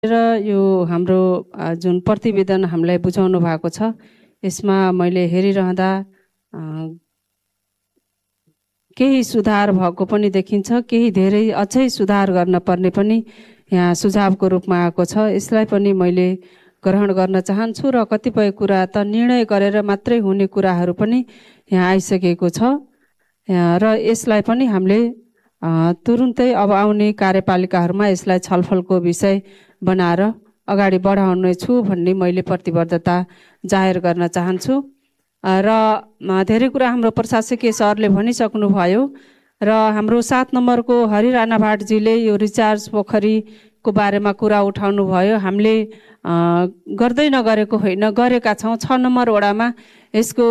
र यो हाम्रो जुन प्रतिवेदन हामीलाई बुझाउनु भएको छ यसमा मैले हेरिरहँदा केही सुधार भएको पनि देखिन्छ, केही धेरै अझै सुधार गर्न पर्ने पनि यहाँ सुझावको रूपमा आएको छ। यसलाई पनि मैले ग्रहण गर्न चाहन्छु र कतिपय कुरा त निर्णय गरेर मात्रै हुने कुराहरू पनि यहाँ आइसकेको छ र यसलाई पनि हामीले तुरुन्तै अब आउने कार्यपालिकाहरूमा यसलाई छलफलको विषय बनाएर अगाडि बढाउने छु भन्ने मैले प्रतिबद्धता जाहेर गर्न चाहन्छु। र धेरै कुरा हाम्रो प्रशासकीय सरले भनिसक्नु भयो र हाम्रो 7 नम्बरको हरिराणाभाटजीले यो रिचार्ज पोखरीको बारेमा कुरा उठाउनु भयो। हामीले गर्दै नगरेको होइन, गरेका छौँ। 6 नम्बर वडामा यसको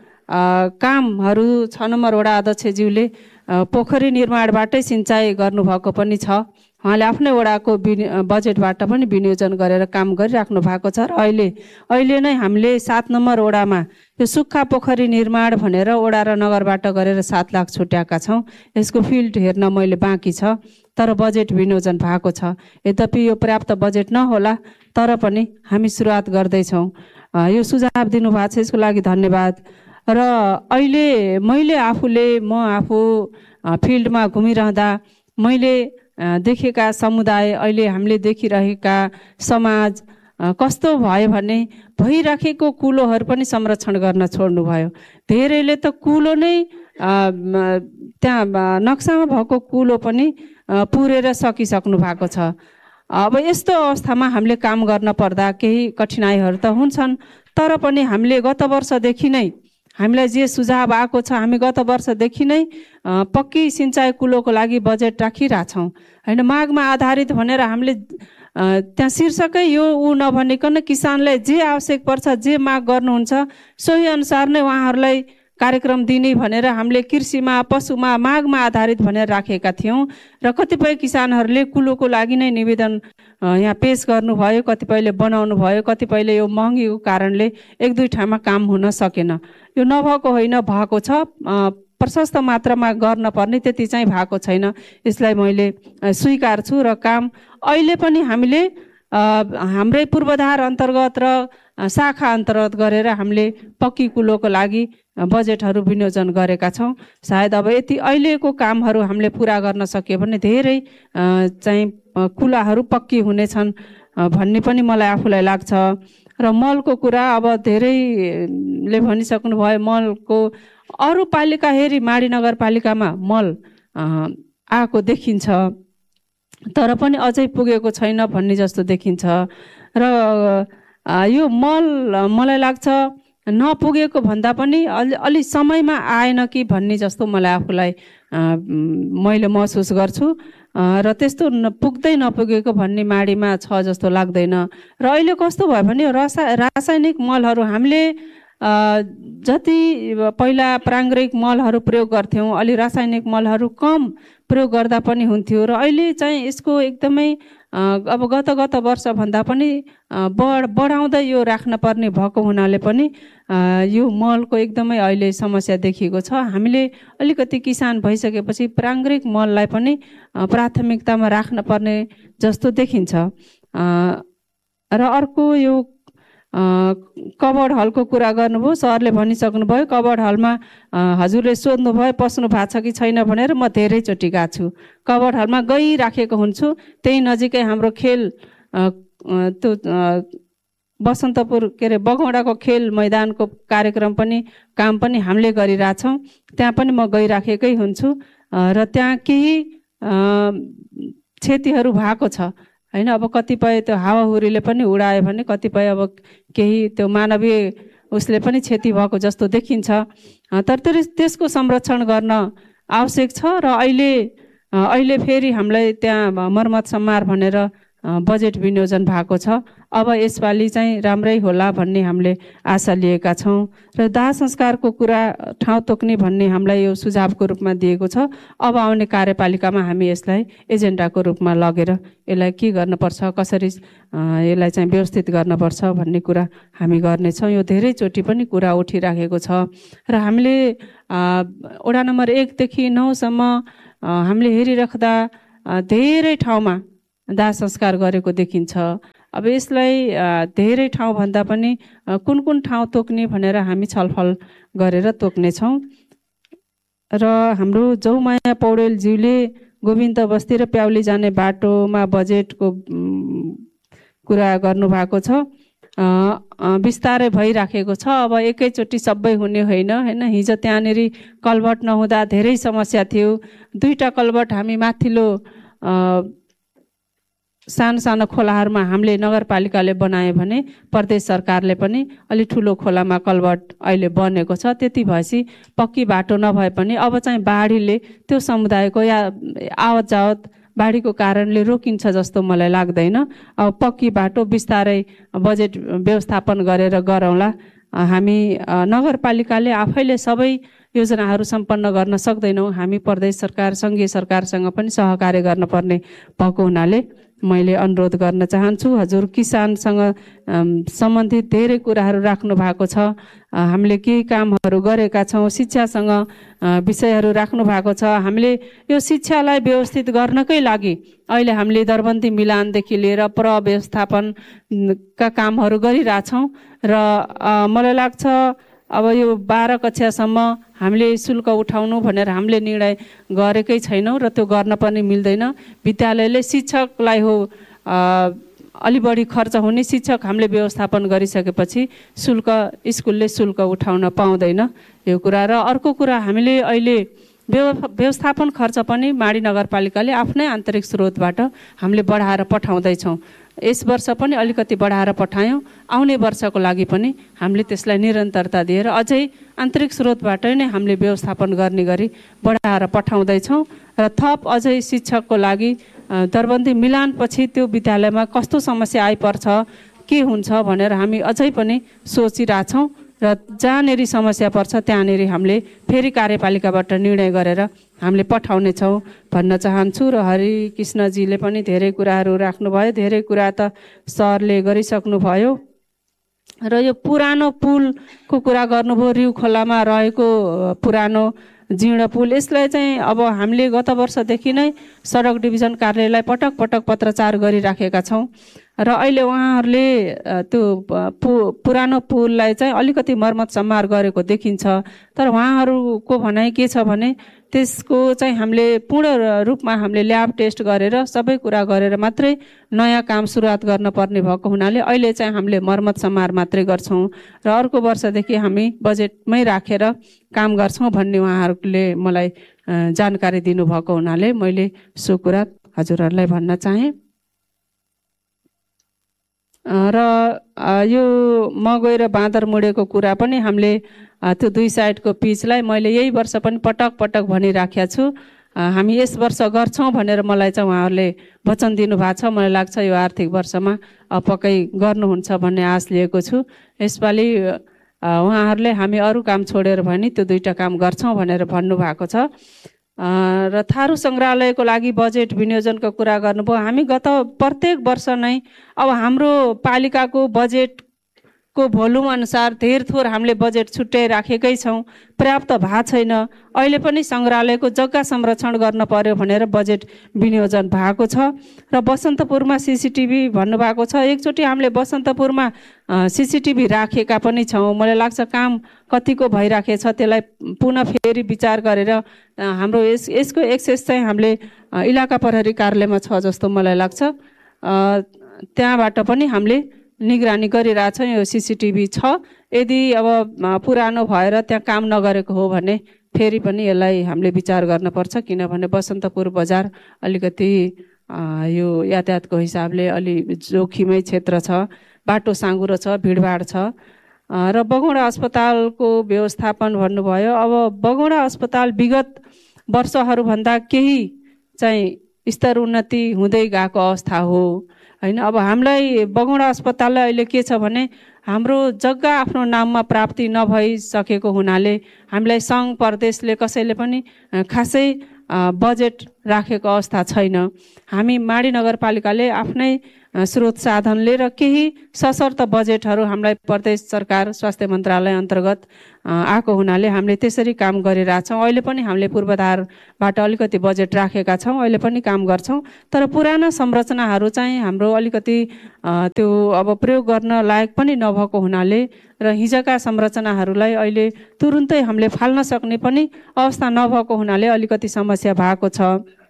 कामहरू 6 नम्बर वडा अध्यक्षज्यूले पोखरी निर्माणबाटै सिंचाइ गर्नुभएको पनि छ। उहाँले आफ्नै वडाको बजेटबाट पनि विनियोजन गरेर काम गरिराख्नु भएको छ र अहिले नै हामीले 7 नम्बर वडामा यो सुक्खा पोखरी निर्माण भनेर वडा र नगरबाट गरेर 7 लाख छुट्याएका छौँ। यसको फिल्ड हेर्न मैले बाँकी छ, तर बजेट विनियोजन भएको छ। यद्यपि यो पर्याप्त बजेट नहोला तर पनि हामी सुरुवात गर्दैछौँ। यो सुझाव दिनुभएको छ, यसको लागि धन्यवाद। र अहिले म आफू फिल्डमा घुमिरहँदा मैले देखेका समुदाय, अहिले हामीले देखिरहेका समाज कस्तो भयो भने भइराखेको कुलोहरू पनि संरक्षण गर्न छोड्नुभयो। धेरैले त कुलो नै त्यहाँ नक्सामा भएको कुलो पनि पुरेर सकिसक्नु भएको छ। अब यस्तो अवस्थामा हामीले काम गर्न पर्दा केही कठिनाइहरू त हुन्छन्, तर पनि हामीले गत वर्षदेखि नै हामीलाई जे सुझाव आएको छ, हामी गत वर्षदेखि नै पक्की सिंचाइ कुलोको लागि बजेट राखिरहेछौँ होइन। मागमा आधारित भनेर हामीले त्यहाँ शीर्षकै यो नभनिकन किसानलाई जे आवश्यक पर्छ, जे माग गर्नुहुन्छ सोही अनुसार नै उहाँहरूलाई कार्यक्रम दिने भनेर हामीले कृषिमा पशुमा मागमा आधारित भनेर राखेका थियौँ। र कतिपय किसानहरूले कुलोको लागि नै निवेदन यहाँ पेश गर्नुभयो, कतिपयले बनाउनु भयो, कतिपयले यो महँगीको कारणले 1-2 ठाउँमा काम हुन सकेन। यो नभएको होइन, भएको छ, प्रशस्त मात्रामा गर्न पर्ने त्यति चाहिँ भएको छैन। यसलाई मैले स्वीकार्छु र काम अहिले पनि हामीले हाम्रै पूर्वाधार अन्तर्गत र शाखा अन्तर्गत गरेर हामीले पक्की कुलोको लागि बजेटहरू विनियोजन गरेका छौँ। सायद अब यति अहिलेको कामहरू हामीले पुरा गर्न सक्यो भने धेरै चाहिँ कुलाहरू पक्की हुनेछन् भन्ने पनि मलाई आफूलाई लाग्छ। र मलको कुरा अब धेरैले भनिसक्नु भयो। मलको अरू पालिका हेरी माडी नगरपालिकामा मल आएको देखिन्छ, तर पनि अझै पुगेको छैन भन्ने जस्तो देखिन्छ। र यो मल मलाई लाग्छ नपुगेको भन्दा पनि अलि समयमा आएन कि भन्ने जस्तो मलाई आफूलाई मैले महसुस गर्छु। र त्यस्तो पुग्दै नपुगेको भन्ने माडीमा छ जस्तो लाग्दैन। र अहिले कस्तो भयो भने रासायनिक मलहरू हामीले जति पहिला प्राङ्गिक मलहरू प्रयोग गर्थ्यौँ, अलि रासायनिक मलहरू कम प्रयोग गर्दा पनि हुन्थ्यो। र अहिले चाहिँ यसको एकदमै अब गत वर्ष भन्दा पनि बढाउँदै यो राख्न पर्ने भएको हुनाले पनि यो मलको एकदमै अहिले समस्या देखिएको छ। हामीले अलिकति किसान भइसकेपछि प्राङ्गिक मललाई पनि प्राथमिकतामा राख्न पर्ने जस्तो देखिन्छ। र अर्को यो कबड हलको कुरा गर्नुभयो, सरले भनिसक्नुभयो। कबड हलमा हजुरले सोध्नुभयो पस्नु भएको छ कि छैन भनेर, म धेरैचोटि गएको छु। कबड हलमा गइराखेको हुन्छु। त्यही नजिकै हाम्रो खेल त्यो बसन्तपुर बगौँडाको खेल मैदानको कार्यक्रम पनि काम पनि हामीले गरिरहेछौँ। त्यहाँ पनि म गइराखेकै हुन्छु र त्यहाँ केही क्षतिहरू भएको छ होइन। अब कतिपय त्यो हावाहुरीले पनि उडायो भने, कतिपय अब केही त्यो मानवीय उसले पनि क्षति भएको जस्तो देखिन्छ। तर त्यसको संरक्षण गर्न आवश्यक छ। र अहिले फेरि हामीलाई त्यहाँ मर्मत सम्मार भनेर बजेट विनियोजन भएको छ। अब यसपालि चाहिँ राम्रै होला भन्ने हामीले आशा लिएका छौँ। र दाह संस्कारको कुरा ठाउँ तोक्ने भन्ने हामीलाई यो सुझावको रूपमा दिएको छ। अब आउने कार्यपालिकामा हामी यसलाई एजेन्डाको रूपमा लगेर यसलाई के गर्नुपर्छ, कसरी यसलाई चाहिँ व्यवस्थित गर्नुपर्छ भन्ने कुरा हामी गर्नेछौँ। यो धेरैचोटि पनि कुरा उठिराखेको छ। र हामीले वडा नम्बर 1 देखि 9 सम्म हामीले हेरिराख्दा धेरै ठाउँमा दाह संस्कार गरेको देखिन्छ। अब यसलाई धेरै ठाउँभन्दा पनि कुन कुन ठाउँ तोक्ने भनेर हामी छलफल गरेर तोक्नेछौँ। र हाम्रो जौमाया पौडेलज्यूले गोविन्द बस्ती र प्याउली जाने बाटोमा बजेटको कुरा गर्नुभएको छ। बिस्तारै भइराखेको छ। अब एकैचोटि सबै हुने होइन। हिजो त्यहाँनिर कलभट नहुँदा धेरै समस्या थियो। 2टा कलभट हामी माथिल्लो सानो सानो खोलाहरूमा हामीले नगरपालिकाले बनायो भने प्रदेश सरकारले पनि अलि ठुलो खोलामा कलभट अहिले बनेको छ। त्यति भएपछि पक्की बाटो नभए पनि अब चाहिँ बाढीले त्यो समुदायको या आवत जावत बाढीको कारणले रोकिन्छ जस्तो मलाई लाग्दैन। अब पक्की बाटो बिस्तारै बजेट व्यवस्थापन गरेर गरौँला। हामी नगरपालिकाले आफैले सबै योजनाहरू सम्पन्न गर्न सक्दैनौँ। हामी प्रदेश सरकार सङ्घीय सरकारसँग पनि सहकार्य गर्नुपर्ने भएको हुनाले मैले अनुरोध गर्न चाहन्छु। हजुर किसानसँग सम्बन्धित धेरै कुराहरू राख्नु भएको छ। हामीले केही कामहरू गरेका छौँ। शिक्षासँग विषयहरू राख्नु भएको छ। हामीले यो शिक्षालाई व्यवस्थित गर्नकै लागि अहिले हामीले दरबन्दी मिलानदेखि लिएर व्यवस्थापनका कामहरू गरिरहेछौँ। र मलाई लाग्छ अब यो 12 कक्षासम्म हामीले शुल्क उठाउनु भनेर हामीले निर्णय गरेकै छैनौँ र त्यो गर्न पनि मिल्दैन। विद्यालयले शिक्षकलाई हो अलि बढी खर्च हुने शिक्षक हामीले व्यवस्थापन गरिसकेपछि स्कुलले शुल्क उठाउन पाउँदैन यो कुरा। र अर्को कुरा हामीले अहिले व्यवस्थापन खर्च पनि माडी नगरपालिकाले आफ्नै आन्तरिक स्रोतबाट हामीले बढाएर पठाउँदैछौँ। यस वर्ष पनि अलिकति बढाएर पठायौँ। आउने वर्षको लागि पनि हामीले त्यसलाई निरन्तरता दिएर अझै आन्तरिक स्रोतबाट नै हामीले व्यवस्थापन गर्ने गरी बढाएर पठाउँदैछौँ। र थप अझै शिक्षकको लागि दरबन्दी मिलानपछि त्यो विद्यालयमा कस्तो समस्या आइपर्छ के हुन्छ भनेर हामी अझै पनि सोचिरहेछौँ। र जहाँनिर समस्या पर्छ त्यहाँनिर हामीले फेरि कार्यपालिकाबाट निर्णय गरेर हामीले पठाउनेछौँ भन्न चाहन्छु। र हरिकृष्णजीले पनि धेरै कुराहरू राख्नुभयो। धेरै कुरा त सरले गरिसक्नुभयो। र यो पुरानो पुलको कुरा गर्नुभयो। रिउ खोलामा रहेको पुरानो जीर्ण पुल, यसलाई चाहिँ अब हामीले गत वर्षदेखि नै सडक डिभिजन कार्यालयलाई पटक पटक पत्रचार गरिराखेका छौँ। र अहिले उहाँहरूले त्यो पुरानो पुललाई चाहिँ अलिकति मर्मत सम्हार गरेको देखिन्छ। तर उहाँहरूको भनाइ के छ भने त्यसको चाहिँ हामीले पूर्ण रूपमा हामीले ल्याब टेस्ट गरेर सबै कुरा गरेर मात्रै नयाँ काम सुरुवात गर्न पर्ने भएको हुनाले अहिले चाहिँ हामीले मर्मत सम्हार मात्रै गर्छौँ। र अर्को वर्षदेखि हामी बजेटमै राखेर काम गर्छौँ भन्ने उहाँहरूले मलाई जानकारी दिनुभएको हुनाले मैले सो कुरा हजुरहरूलाई भन्न चाहेँ। र यो मगै र बाँदर मुडेको कुरा पनि हामीले त्यो 2 साइडको पिचलाई मैले यही वर्ष पनि पटक पटक भनिराखेको छु। हामी यस वर्ष गर्छौँ भनेर मलाई चाहिँ उहाँहरूले वचन दिनुभएको छ। मलाई लाग्छ यो आर्थिक वर्षमा पक्कै गर्नुहुन्छ भन्ने आश लिएको छु। यसपालि उहाँहरूले हामी अरू काम छोडेर भने त्यो 2टा काम गर्छौँ भनेर भन्नुभएको छ। र थारू सङ्ग्रहालयको लागि बजेट विनियोजनको कुरा गर्नुभयो। हामी प्रत्येक वर्ष नै अब हाम्रो पालिकाको बजेटको भोल्युम अनुसार धेर थोर हामीले बजेट छुट्याइ राखेकै छौँ। पर्याप्त भएको छैन। अहिले पनि सङ्ग्रहालयको जग्गा संरक्षण गर्न पर्यो भनेर बजेट विनियोजन भएको छ। र बसन्तपुरमा सिसिटिभी भन्नुभएको छ। एकचोटि हामीले बसन्तपुरमा सिसिटिभी राखेका पनि छौँ। मलाई लाग्छ काम कतिको भइराखेछ त्यसलाई पुनः फेरि विचार गरेर हाम्रो यसको एक्सेस चाहिँ हामीले इलाका प्रहरी कार्यालयमा छ जस्तो मलाई लाग्छ। त्यहाँबाट पनि हामीले निगरानी गरिरहेछौँ। यो सिसिटिभी छ। यदि अब पुरानो भएर त्यहाँ काम नगरेको हो भने फेरि पनि यसलाई हामीले विचार गर्नुपर्छ। किनभने बसन्तपुर बजार अलिकति यो यातायातको हिसाबले अलि जोखिमै क्षेत्र छ। बाटो साँघुरो छ, भिडभाड छ। र बगौँडा अस्पतालको व्यवस्थापन भन्नुभयो। अब बगौँडा अस्पताल विगत वर्षहरूभन्दा केही चाहिँ स्तर उन्नति हुँदै गएको अवस्था हो होइन। अब हामीलाई बगौँडा अस्पताललाई अहिले के छ भने हाम्रो जग्गा आफ्नो नाममा प्राप्ति नभइसकेको हुनाले हामीलाई सङ्घ प्रदेशले कसैले पनि खासै बजेट राखेको अवस्था छैन। हामी माडी नगरपालिकाले आफ्नै स्रोत साधनले र केही सशर्त बजेटहरू हामीलाई प्रदेश सरकार स्वास्थ्य मन्त्रालय अन्तर्गत आएको हुनाले हामीले त्यसरी काम गरिरहेछौँ। अहिले पनि हामीले पूर्वाधारबाट अलिकति बजेट राखेका छौँ, अहिले पनि काम गर्छौँ। तर पुराना संरचनाहरू चाहिँ हाम्रो अलिकति त्यो अब प्रयोग गर्न लायक पनि नभएको हुनाले र हिजोका संरचनाहरूलाई अहिले तुरुन्तै हामीले फाल्न सक्ने पनि अवस्था नभएको हुनाले अलिकति समस्या भएको छ।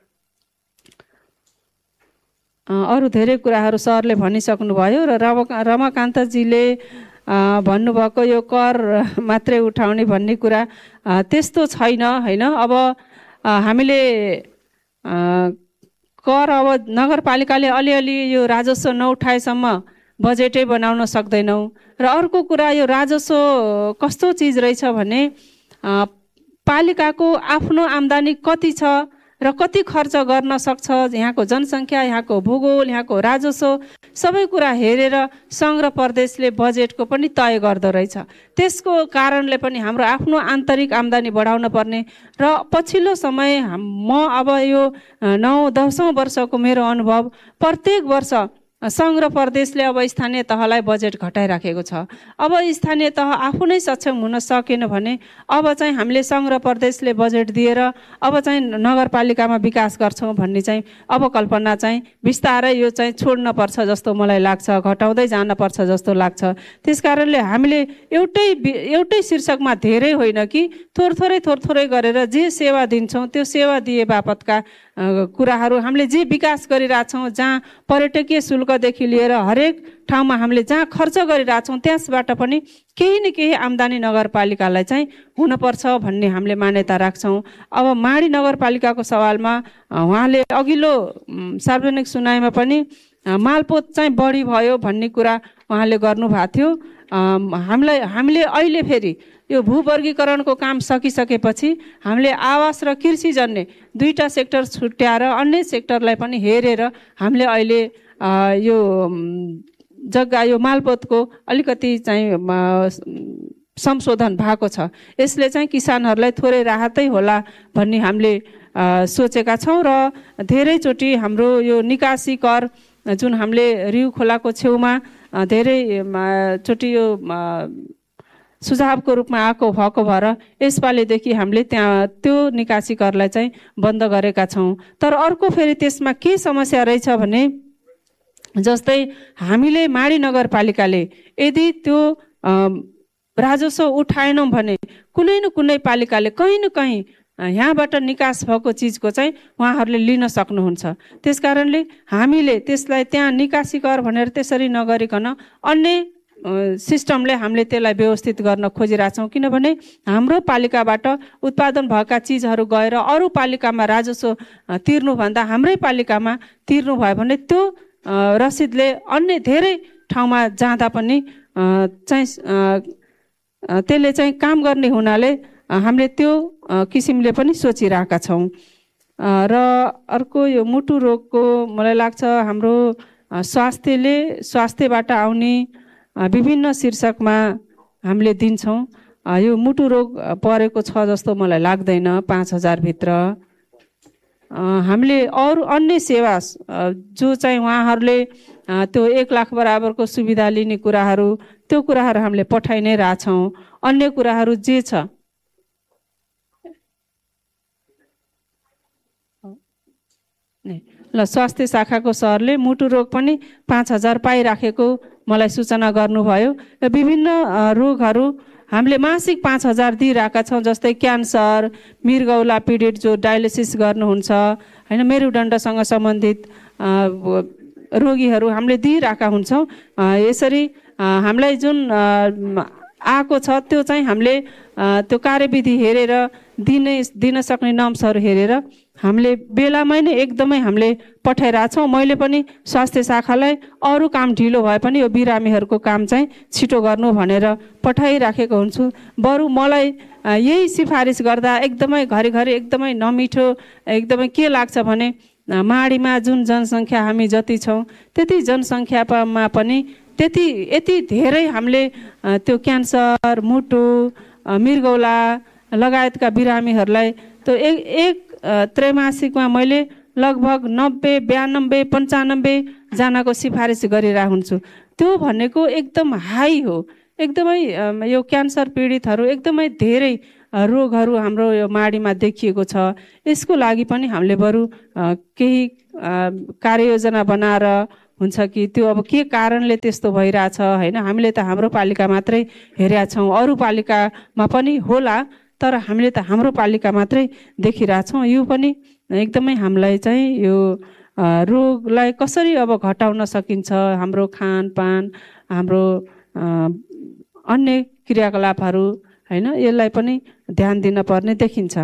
अरू धेरै कुराहरू सरले भनिसक्नुभयो र रमाकान्तजीले भन्नुभएको यो कर मात्रै उठाउने भन्ने कुरा त्यस्तो छैन हैन। अब हामीले कर अब नगरपालिकाले अलिअलि यो राजस्व नउठाएसम्म बजेटै बनाउन सक्दैनौँ। र अर्को कुरा यो राजस्व कस्तो चिज रहेछ भने पालिकाको आफ्नो आम्दानी कति छ र कति खर्च गर्न सक्छ, यहाँको जनसङ्ख्या, यहाँको भूगोल, यहाँको राजस्व सबै कुरा हेरेर सङ्घ र प्रदेशले बजेटको पनि तय गर्दो रहेछ। त्यसको कारणले पनि हाम्रो आफ्नो आन्तरिक आम्दानी बढाउन पर्ने र पछिल्लो समय म अब यो 9-10औं वर्षको मेरो अनुभव, प्रत्येक वर्ष सङ्घ र प्रदेशले अब स्थानीय तहलाई बजेट घटाइराखेको छ। अब स्थानीय तह आफू नै सक्षम हुन सकेन भने अब चाहिँ हामीले सङ्घ र प्रदेशले बजेट दिएर अब चाहिँ नगरपालिकामा विकास गर्छौँ भन्ने चाहिँ अब कल्पना चाहिँ बिस्तारै यो चाहिँ छोड्न पर्छ जस्तो मलाई लाग्छ, घटाउँदै जान पर्छ जस्तो लाग्छ। त्यसकारणले हामीले एउटै शीर्षकमा धेरै होइन कि थोरै गरेर जे सेवा दिन्छौँ त्यो सेवा दिए बापतका कुराहरू हामीले जे विकास गरिरहेछौँ, जहाँ पर्यटकीय शुल्कदेखि लिएर हरेक ठाउँमा हामीले जहाँ खर्च गरिरहेछौँ त्यसबाट पनि केही न केही आम्दानी नगरपालिकालाई चाहिँ हुनपर्छ भन्ने हामीले मान्यता राख्छौँ। अब माडी नगरपालिकाको सवालमा उहाँले अघिल्लो सार्वजनिक सुनाइमा पनि मालपोत चाहिँ बढी भयो भन्ने कुरा उहाँले गर्नुभएको थियो। हामीले अहिले फेरि यो भूवर्गीकरणको काम सकिसकेपछि हामीले आवास र कृषिजन्य दुईटा सेक्टर छुट्याएर अन्य सेक्टरलाई पनि हेरेर हामीले अहिले यो जग्गा यो मालपोतको अलिकति चाहिँ संशोधन भएको छ। यसले चाहिँ किसानहरूलाई थोरै राहतै होला भन्ने हामीले सोचेका छौँ। र धेरैचोटि हाम्रो यो निकासी कर जुन हामीले रिउ खोलाको छेउमा धेरैचोटि यो सुझावको रूपमा भएको भएर यसपालिदेखि हामीले त्यहाँ त्यो निकासी करलाई चाहिँ बन्द गरेका छौँ। तर अर्को फेरि त्यसमा के समस्या रहेछ भने जस्तै हामीले माडी नगरपालिकाले यदि त्यो राजस्व उठाएनौँ भने कुनै न कुनै पालिकाले कहीँ न कहीँ यहाँबाट निकास भएको चिजको चाहिँ उहाँहरूले लिन सक्नुहुन्छ। त्यसकारणले हामीले त्यसलाई त्यहाँ निकासी कर भनेर त्यसरी नगरिकन अन्य सिस्टमले हामीले त्यसलाई व्यवस्थित गर्न खोजिरहेछौँ। किनभने हाम्रो पालिकाबाट उत्पादन भएका चिजहरू गएर अरू पालिकामा राजस्व तिर्नुभन्दा हाम्रै पालिकामा तिर्नु भयो भने त्यो रसिदले अन्य धेरै ठाउँमा जाँदा पनि चाहिँ त्यसले चाहिँ काम गर्ने हुनाले हामीले त्यो किसिमले पनि सोचिरहेका छौँ। र अर्को यो मुटु रोगको मलाई लाग्छ हाम्रो स्वास्थ्यबाट आउने विभिन्न शीर्षकमा हामीले दिन्छौँ। यो मुटु रोग परेको छ जस्तो मलाई लाग्दैन 5000 भित्र। हामीले अरू अन्य सेवा जो चाहिँ उहाँहरूले त्यो 1 लाख बराबरको सुविधा लिने कुराहरू त्यो कुराहरू हामीले पठाइ नै रहेछौँ। अन्य कुराहरू जे छ ल स्वास्थ्य शाखाको सरले मुटु रोग पनि 5000 पाइराखेको मलाई सूचना गर्नुभयो। र विभिन्न रोगहरू हामीले मासिक 5000 दिइरहेका छौँ। जस्तै क्यान्सर, मृगौला पीडित जो डायलिसिस गर्नुहुन्छ हैन, मेरुदण्डसँग सम्बन्धित रोगीहरू हामीले दिइरहेका हुन्छौँ। यसरी हामीलाई जुन आएको छ त्यो चाहिँ हामीले त्यो कार्यविधि हेरेर दिन सक्ने नम्सहरू हेरेर हामीले बेलामै नै एकदमै हामीले पठाइरहेछौँ। मैले पनि स्वास्थ्य शाखालाई अरू काम ढिलो भए पनि यो बिरामीहरूको काम चाहिँ छिटो गर्नु भनेर पठाइराखेको हुन्छु। बरु मलाई यही सिफारिस गर्दा एकदमै घरिघरि एकदमै नमिठो एकदमै के लाग्छ भने माडीमा जुन जनसङ्ख्या हामी जति छौँ त्यति जनसङ्ख्यामा पनि यति धेरै हामीले त्यो क्यान्सर, मुटु, मृगौला लगायतका बिरामीहरूलाई त्यो एक त्रैमासिकमा मैले लगभग 90, 92, 95 जनाको सिफारिस गरिरहेको हुन्छु। त्यो भनेको एकदम हाई हो। एकदमै यो क्यान्सर पीडितहरू एकदमै धेरै रोगहरू हाम्रो यो माडीमा देखिएको छ। यसको लागि पनि हामीले बरु केही कार्ययोजना बनाएर हुन्छ कि त्यो अब के कारणले त्यस्तो भइरहेछ हैन। हामीले त हाम्रो पालिका मात्रै हेरेका छौँ, अरू पालिकामा पनि होला, तर हामीले त हाम्रो पालिका मात्रै देखिरहेछौँ। यो पनि एकदमै हामीलाई चाहिँ यो रोगलाई कसरी अब घटाउन सकिन्छ, हाम्रो खानपान, हाम्रो अन्य क्रियाकलापहरू हैन, यसलाई पनि ध्यान दिन पर्ने देखिन्छ।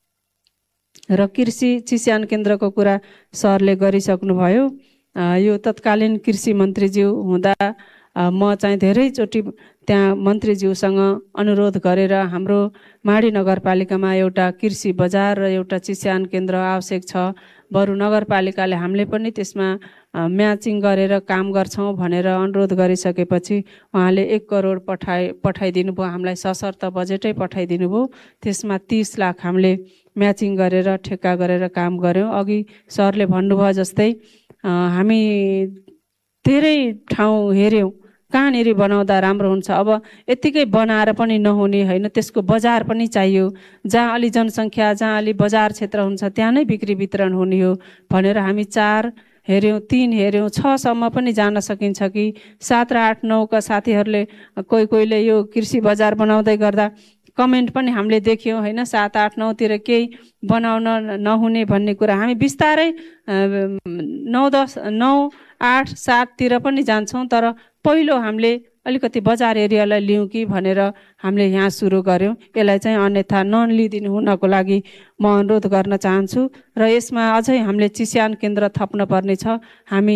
र कृषि चिस्यान केन्द्रको कुरा सरले गरिसक्नुभयो। यो तत्कालीन कृषि मन्त्रीज्यू हुँदा म चाहिँ धेरैचोटि त्यहाँ मन्त्रीज्यूसँग अनुरोध गरेर हाम्रो माडी नगरपालिकामा एउटा कृषि बजार र एउटा चिस्यान केन्द्र आवश्यक छ। बरु नगरपालिकाले हामीले पनि त्यसमा म्याचिङ गरेर काम गर्छौँ भनेर अनुरोध गरिसकेपछि उहाँले 1 करोड पठाइदिनु भयो। हामीलाई सशर्त बजेटै पठाइदिनु भयो। त्यसमा 30 लाख हामीले म्याचिङ गरेर ठेक्का गरेर काम गऱ्यौँ। अघि सरले भन्नुभयो जस्तै हामी धेरै ठाउँ हेऱ्यौँ कहाँनिर बनाउँदा राम्रो हुन्छ। अब यत्तिकै बनाएर पनि नहुने हैन, त्यसको बजार पनि चाहियो। जहाँ अलि जनसङ्ख्या, जहाँ अलि बजार क्षेत्र हुन्छ त्यहाँ नै बिक्री वितरण हुने हो भनेर हामी 4 हेऱ्यौँ, 3 हेऱ्यौँ, 6 सम्म पनि जान सकिन्छ कि 7 र 8, 9 का साथीहरूले कोहीले यो कृषि बजार बनाउँदै गर्दा कमेन्ट पनि हामीले देख्यौँ हैन। 7, 8, 9 तिर केही बनाउन नहुने भन्ने कुरा हामी बिस्तारै 9, 10, 9, 8, 7 तिर पनि जान्छौँ। तर पहिलो हामीले अलिकति बजार एरियालाई लियौँ कि भनेर हामीले यहाँ सुरु गऱ्यौँ। यसलाई चाहिँ अन्यथा नलिदिनु हुनको लागि म अनुरोध गर्न चाहन्छु। र यसमा अझै हामीले चिस्यान केन्द्र थप्न पर्ने छ। हामी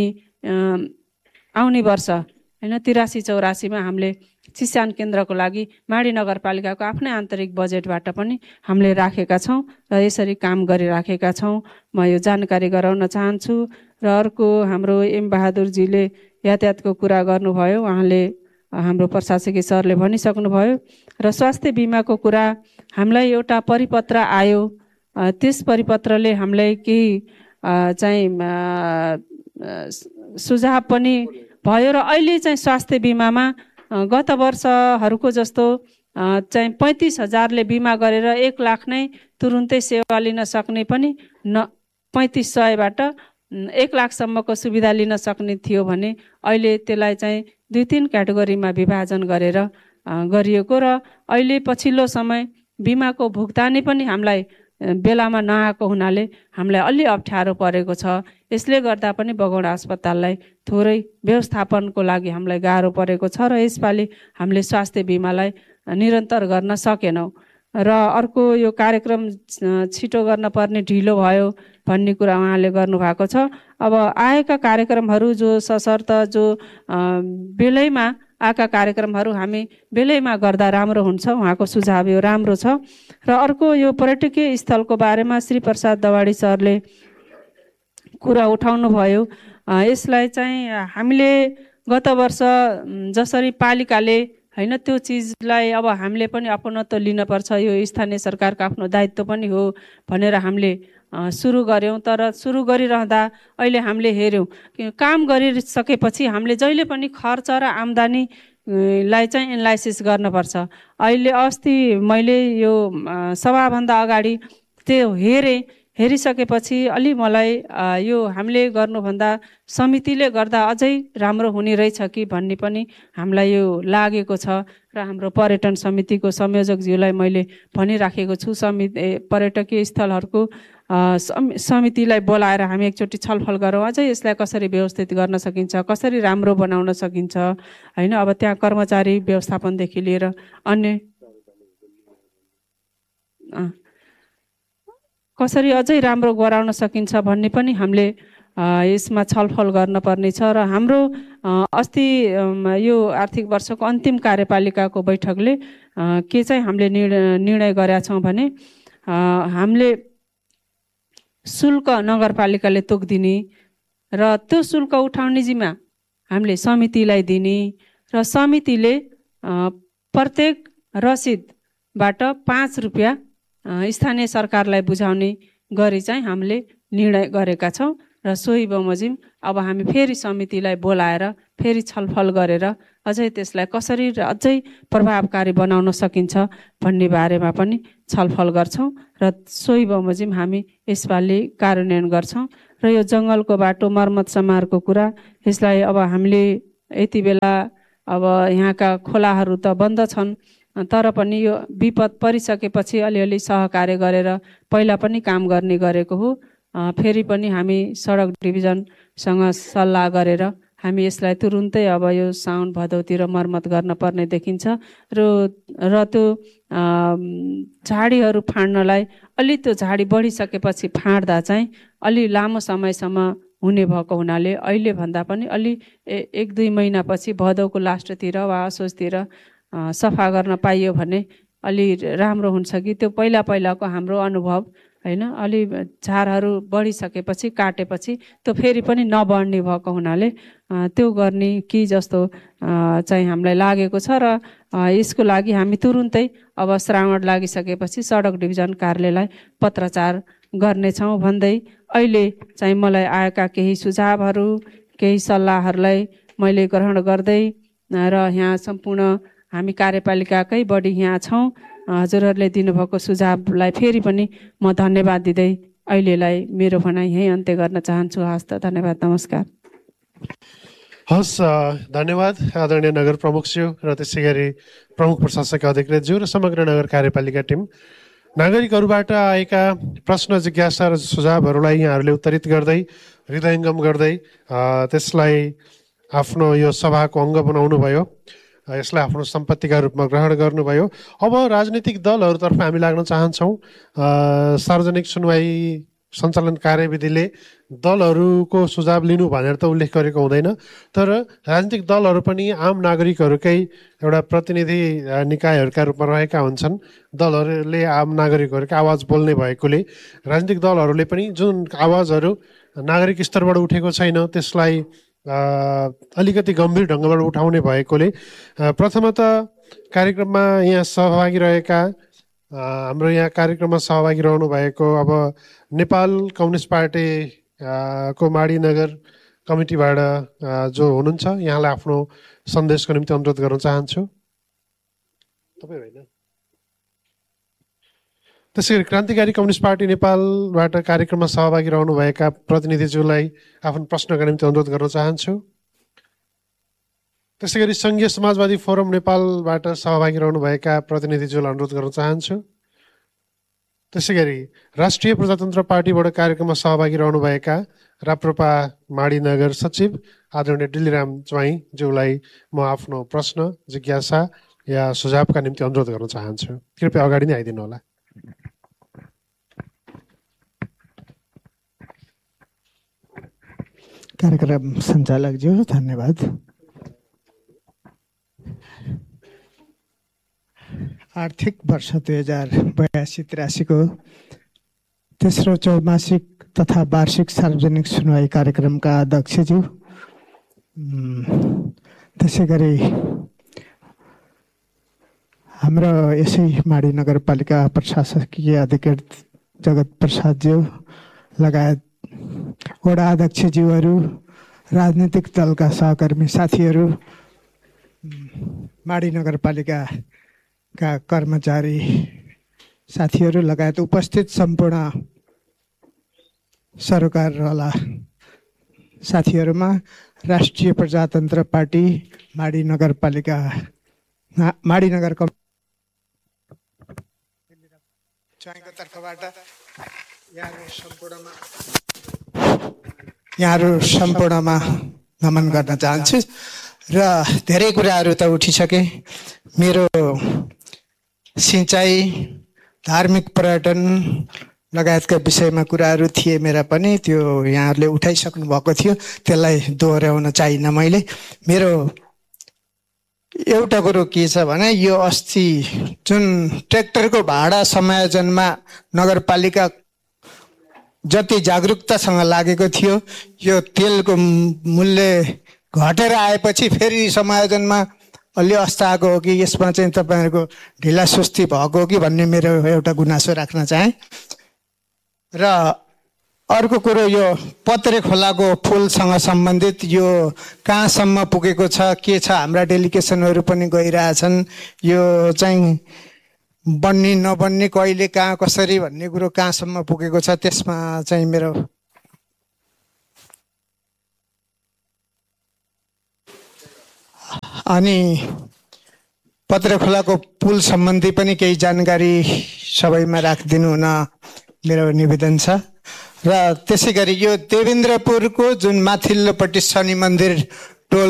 आउने वर्ष हैन 83-84 मा हामीले चिस्यान केन्द्रको लागि माडी नगरपालिकाको आफ्नै आन्तरिक बजेटबाट पनि हामीले राखेका छौँ र यसरी काम गरिराखेका छौँ। म यो जानकारी गराउन चाहन्छु। र अर्को हाम्रो एम बहादुरजीले यातायातको कुरा गर्नुभयो। उहाँले हाम्रो प्रशासकीय सरले भनिसक्नुभयो। र स्वास्थ्य बिमाको कुरा हामीलाई एउटा परिपत्र आयो। त्यस परिपत्रले हामीलाई केही चाहिँ सुझाव पनि भयो। र अहिले चाहिँ स्वास्थ्य बिमामा गत वर्षहरूको जस्तो चाहिँ 35,000ले बिमा गरेर 1 लाख नै तुरुन्तै सेवा लिन सक्ने पनि 3500बाट 1 लाखसम्मको सुविधा लिन सक्ने थियो भने अहिले त्यसलाई चाहिँ 2-3 क्याटेगोरीमा विभाजन गरेर गरिएको। र अहिले पछिल्लो समय बिमाको भुक्तानी पनि हामीलाई बेलामा नआएको हुनाले हामीलाई अलि अप्ठ्यारो परेको छ। यसले गर्दा पनि बगौँडा अस्पताललाई थोरै व्यवस्थापनको लागि हामीलाई गाह्रो परेको छ। र यसपालि हामीले स्वास्थ्य बिमालाई निरन्तर गर्न सकेनौँ। र अर्को यो कार्यक्रम छिटो गर्न पर्ने ढिलो भयो भन्ने कुरा उहाँले गर्नुभएको छ। अब आएका कार्यक्रमहरू जो सशर्त जो बेलैमा आएका कार्यक्रमहरू हामी बेलैमा गर्दा राम्रो हुन्छ। उहाँको सुझाव यो राम्रो छ। र अर्को यो पर्यटकीय स्थलको बारेमा श्री प्रसाद दवाडी सरले कुरा उठाउनु भयो। यसलाई चाहिँ हामीले गत वर्ष जसरी पालिकाले हैन त्यो चिजलाई अब हामीले पनि अपनत्व लिनुपर्छ, यो स्थानीय सरकारको आफ्नो दायित्व पनि हो भनेर हामीले सुरु गर्यौँ। तर सुरु गरिरहँदा अहिले हामीले हेऱ्यौँ काम गरिसकेपछि हामीले जहिले पनि खर्च र आम्दानीलाई चाहिँ एनालाइसिस गर्नुपर्छ। अहिले अस्ति मैले यो सभाभन्दा अगाडि त्यो हेरिसकेपछि अलि मलाई यो हामीले गर्नुभन्दा समितिले गर्दा अझै राम्रो हुने रहेछ कि भन्ने पनि हामीलाई यो लागेको छ। र हाम्रो पर्यटन समितिको संयोजकज्यूलाई मैले भनिराखेको छु, पर्यटकीय स्थलहरूको समितिलाई बोलाएर हामी एकचोटि छलफल गरौँ, अझै यसलाई कसरी व्यवस्थित गर्न सकिन्छ, कसरी राम्रो बनाउन सकिन्छ हैन। अब त्यहाँ कर्मचारी व्यवस्थापनदेखि लिएर अन्य कसरी अझै राम्रो गराउन सकिन्छ भन्ने पनि हामीले यसमा छलफल गर्न पर्ने छ। र हाम्रो अस्ति यो आर्थिक वर्षको अन्तिम कार्यपालिकाको बैठकले के चाहिँ हामीले निर्णय गरेका छौँ भने हामीले शुल्क नगरपालिकाले तोकिदिने र त्यो शुल्क उठाउने जिम्मा हामीले समितिलाई दिने र समितिले प्रत्येक रसिदबाट 5 रुपियाँ स्थानीय सरकारलाई बुझाउने गरी चाहिँ हामीले निर्णय गरेका छौँ। र र सोही बमोजिम अब हामी फेरि समितिलाई बोलाएर फेरि छलफल गरेर अझै त्यसलाई कसरी अझै प्रभावकारी बनाउन सकिन्छ भन्ने बारेमा पनि छलफल गर्छौँ र सोही बमोजिम हामी यसपालि कार्यान्वयन गर्छौँ। र यो जङ्गलको बाटो मर्मत समारको कुरा यसलाई अब हामीले यति बेला अब यहाँका खोलाहरू त बन्द छन्, तर पनि यो विपद परिसकेपछि अलिअलि सहकार्य गरेर पहिला पनि काम गर्ने गरेको हो। फेरि पनि हामी सडक डिभिजनसँग सल्लाह गरेर हामी यसलाई तुरुन्तै अब यो साउन भदौतिर मर्मत गर्न पर्ने देखिन्छ। र त्यो झाडीहरू फाड्नलाई अलि त्यो झाडी बढिसकेपछि फाड्दा चाहिँ अलि लामो समयसम्म हुने भएको हुनाले अहिले भन्दा पनि अलि 1-2 महिनापछि भदौको लास्टतिर वा असोजतिर सफा गर्न पाइयो भने अलि राम्रो हुन्छ कि त्यो पहिलाको हाम्रो अनुभव हैन, अलि झारहरू बढिसकेपछि काटेपछि त्यो फेरि पनि नबढ्ने भएको हुनाले त्यो गर्ने कि जस्तो चाहिँ हामीलाई लागेको छ। र यसको लागि हामी तुरुन्तै अब श्रावण लागिसकेपछि सडक डिभिजन कार्यालयलाई पत्रचार गर्नेछौँ भन्दै अहिले चाहिँ मलाई आएका केही सुझावहरू केही सल्लाहहरूलाई मैले ग्रहण गर्दै र यहाँ सम्पूर्ण हामी कार्यपालिकाकै बढी यहाँ छौँ, हजुरहरूले दिनुभएको सुझावलाई फेरि पनि म धन्यवाद दिँदै अहिलेलाई मेरो भनाइ यहीँ अन्त्य गर्न चाहन्छु। हस् त, धन्यवाद, नमस्कार। हस्, धन्यवाद आदरणीय नगर प्रमुखज्यू र त्यसै गरी प्रमुख प्रशासक अधिकृतज्यू र समग्र नगर कार्यपालिका टिम। नागरिकहरूबाट आएका प्रश्न जिज्ञासा र सुझावहरूलाई यहाँहरूले उत्तरित गर्दै हृदयङ्गम गर्दै त्यसलाई आफ्नो यो सभाको अङ्ग बनाउनु भयो, यसलाई आफ्नो सम्पत्तिका रूपमा ग्रहण गर्नुभयो। अब राजनीतिक दलहरूतर्फ हामी लाग्न चाहन्छौँ। सार्वजनिक सुनवाई सञ्चालन कार्यविधिले दलहरूको सुझाव लिनु भनेर त उल्लेख गरेको हुँदैन, तर राजनीतिक दलहरू पनि आम नागरिकहरूकै एउटा प्रतिनिधि निकायहरूका रूपमा रहेका हुन्छन्। दलहरूले आम नागरिकहरूका आवाज बोल्ने भएकोले राजनीतिक दलहरूले पनि जुन आवाजहरू नागरिक स्तरबाट उठेको छैन त्यसलाई अलिकति गम्भीर ढङ्गबाट उठाउने भएकोले प्रथमतः कार्यक्रममा यहाँ सहभागी रहेका हाम्रो यहाँ कार्यक्रममा सहभागी रहनु भएको अब नेपाल कम्युनिस्ट पार्टी को माडी नगर कमिटीबाट जो हुनुहुन्छ यहाँलाई आफ्नो सन्देशको निम्ति अनुरोध गर्न चाहन्छु। तपाईँ होइन, त्यसैगरी क्रान्तिकारी कम्युनिस्ट पार्टी नेपालबाट कार्यक्रममा सहभागी रहनुभएका प्रतिनिधिज्यूलाई आफ्नो प्रश्नका निम्ति अनुरोध गर्न चाहन्छु। त्यसैगरी सङ्घीय समाजवादी फोरम नेपालबाट सहभागी रहनुभएका प्रतिनिधिज्यूलाई अनुरोध गर्न चाहन्छु। त्यसैगरी राष्ट्रिय प्रजातन्त्र पार्टीबाट कार्यक्रममा सहभागी रहनुभएका राप्रपा माडी नगर सचिव आदरणीय डिल्लीराम ज्वाइँज्यूलाई म आफ्नो प्रश्न जिज्ञासा या सुझावका निम्ति अनुरोध गर्न चाहन्छु। कृपया अगाडि नै आइदिनु होला। कार्यक्रम सञ्चालकज्यू धन्यवाद। आर्थिक वर्ष 2082-83 को तेस्रो चौमासिक तथा वार्षिक सार्वजनिक सुनवाई कार्यक्रमका अध्यक्षज्यू, त्यसै गरी हाम्रो यसै माडी नगरपालिका प्रशासकीय अधिकृत जगत प्रसादज्यू लगायत वडा अध्यक्षज्यूहरू, राजनीतिक दलका सहकर्मी साथीहरू, माडी नगरपालिकाका कर्मचारी साथीहरू लगायत उपस्थित सम्पूर्ण सरकारवाला साथीहरूमा राष्ट्रिय प्रजातन्त्र पार्टी माडी नगरपालिका माडी नगर कमिटीको तर्फबाट यहाँहरू सम्पूर्णमा नमन गर्न चाहन्छु। र धेरै कुराहरू त उठिसके। मेरो सिँचाइ, धार्मिक पर्यटन लगायतका विषयमा कुराहरू थिए मेरा पनि, त्यो यहाँहरूले उठाइसक्नु भएको थियो, त्यसलाई दोहोऱ्याउन चाहिन्न। मैले मेरो एउटा कुरो के छ भने यो अस्ति जुन ट्र्याक्टरको भाडा समायोजनमा नगरपालिका जति जागरुकतासँग लागेको थियो, यो तेलको मूल्य घटेर आएपछि फेरि समायोजनमा अलि अस्ता आएको हो कि यसमा चाहिँ तपाईँहरूको ढिलासुस्ती भएको हो कि भन्ने मेरो एउटा गुनासो राख्न चाहेँ। र अर्को कुरो यो पत्रे खोलाको पुलसँग सम्बन्धित यो कहाँसम्म पुगेको छ, के छ, हाम्रा डेलिगेसनहरू पनि गइरहेछन्। यो चाहिँ बन्ने नबन्ने, कहिले कहाँ कसरी भन्ने कुरो कहाँसम्म पुगेको छ, त्यसमा चाहिँ मेरो अनि पत्रे खोलाको पुल सम्बन्धी पनि केही जानकारी सबैमा राखिदिनु हुन मेरो निवेदन छ। र त्यसै गरी यो देवेन्द्रपुरको जुन माथिल्लोपट्टि शनि मन्दिर टोल,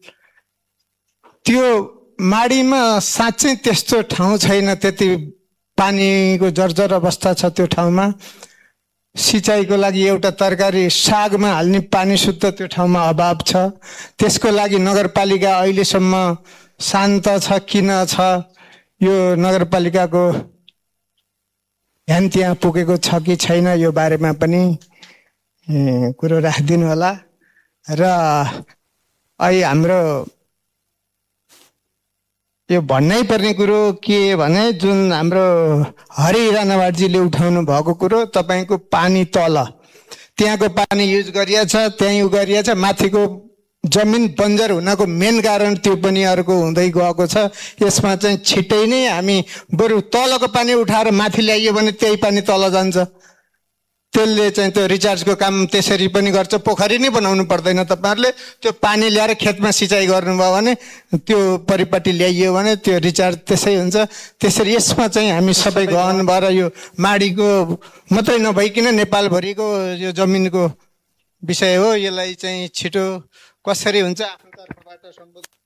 त्यो माडीमा साँच्चै त्यस्तो ठाउँ छैन, त्यति पानीको जर्जर अवस्था छ त्यो ठाउँमा। सिँचाइको लागि एउटा तरकारी सागमा हाल्ने पानी शुद्ध त्यो ठाउँमा अभाव छ। त्यसको लागि नगरपालिका अहिलेसम्म शान्त छ किन छ, यो नगरपालिकाको ध्यान त्यहाँ पुगेको छ कि छैन, यो बारेमा पनि कुरो राखिदिनु होला। र अहिले हाम्रो यो भन्नै पर्ने कुरो के भने, जुन हाम्रो हरि राणावाडजीले उठाउनु भएको कुरो, तपाईँको पानी तल त्यहाँको पानी युज गरिएछ, त्यहीँ गरिएछ, माथिको जमिन बन्जर हुनको मेन कारण त्यो पनि अर्को हुँदै गएको छ। यसमा चाहिँ छिट्टै नै हामी बरु तलको पानी उठाएर माथि ल्याइयो भने त्यही पानी तल जान्छ। त्यसले चाहिँ त्यो रिचार्जको काम त्यसरी पनि गर्छ। पोखरी नै बनाउनु पर्दैन, तपाईँहरूले त्यो पानी ल्याएर खेतमा सिँचाइ गर्नुभयो भने, त्यो परिपट्टि ल्याइयो भने त्यो रिचार्ज त्यसै हुन्छ। त्यसरी यसमा चाहिँ हामी सबै गहन भएर यो माडीको मात्रै नभइकन नेपालभरिको यो जमिनको विषय हो, यसलाई चाहिँ छिटो कसरी हुन्छ आफ्नो तर्फबाट सम्बोधन